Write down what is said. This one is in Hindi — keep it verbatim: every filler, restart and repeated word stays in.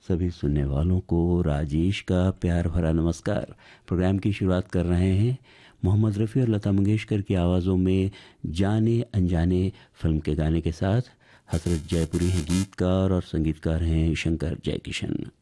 सभी सुनने वालों को राजेश का प्यार भरा नमस्कार। प्रोग्राम की शुरुआत कर रहे हैं मोहम्मद रफ़ी और लता मंगेशकर की आवाज़ों में जाने अनजाने फिल्म के गाने के साथ। हसरत जयपुरी हैं गीतकार और संगीतकार हैं शंकर जयकिशन।